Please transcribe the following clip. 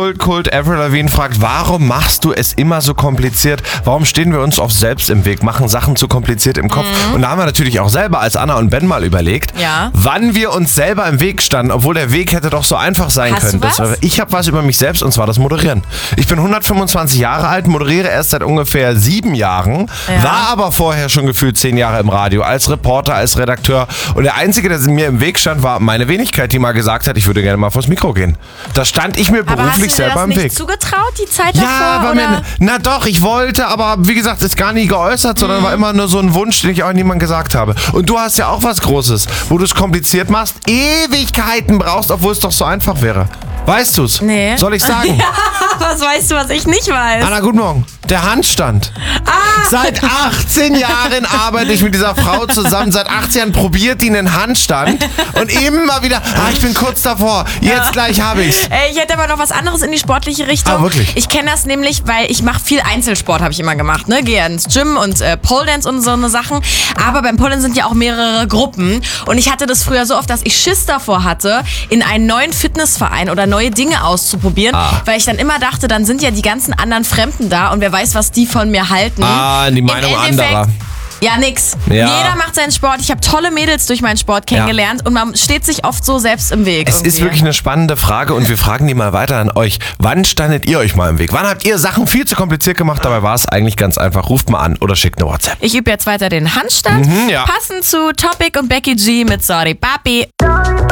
Kult. Avril Lavigne fragt, warum machst du es immer so kompliziert? Warum stehen wir uns oft selbst im Weg, machen Sachen zu kompliziert im Kopf? Und da haben wir natürlich auch selber als Anna und Ben mal überlegt, wann wir uns selber im Weg standen, obwohl der Weg hätte doch so einfach sein können. Ich habe was über mich selbst, und zwar das Moderieren. Ich bin 125 Jahre alt, moderiere erst seit ungefähr 7 Jahren, war aber vorher schon gefühlt 10 Jahre im Radio, als Reporter, als Redakteur. Und der Einzige, der mir im Weg stand, war meine Wenigkeit, die mal gesagt hat, ich würde gerne mal vors Mikro gehen. Da stand ich mir beruflich selber im Weg. Aber hast du dir das nicht zugetraut, die Zeit davor? Ja, na doch, ich wollte, aber wie gesagt, ist gar nie geäußert, sondern war immer nur so ein Wunsch, den ich auch niemandem gesagt habe. Und du hast ja auch was Großes, wo du es kompliziert machst, Ewigkeiten brauchst, obwohl es doch so einfach wäre. Weißt du's? Nee. Soll ich sagen? Ja, was weißt du, was ich nicht weiß? Anna, guten Morgen. Der Handstand. Seit 18 Jahren arbeite ich mit dieser Frau zusammen. Seit 18 Jahren probiert die einen Handstand. Und immer wieder, ich bin kurz davor. Jetzt gleich habe ich's. Ich hätte aber noch was anderes in die sportliche Richtung. Wirklich? Ich kenne das nämlich, weil ich mache viel Einzelsport, habe ich immer gemacht. Ne? Gehe ins Gym und Pole Dance und so eine Sachen. Aber beim Pole Dance sind ja auch mehrere Gruppen. Und ich hatte das früher so oft, dass ich Schiss davor hatte, in einen neuen Fitnessverein oder neue Dinge auszuprobieren. Weil ich dann immer dachte, dann sind ja die ganzen anderen Fremden da und wer weiß, was die von mir halten. Die Meinung anderer. Ja, nix. Ja. Jeder macht seinen Sport. Ich habe tolle Mädels durch meinen Sport kennengelernt und man steht sich oft so selbst im Weg. Es ist wirklich eine spannende Frage und wir fragen die mal weiter an euch. Wann standet ihr euch mal im Weg? Wann habt ihr Sachen viel zu kompliziert gemacht? Dabei war es eigentlich ganz einfach. Ruft mal an oder schickt eine WhatsApp. Ich übe jetzt weiter den Handstand. Passend zu Topic und Becky G mit Sorry Papi.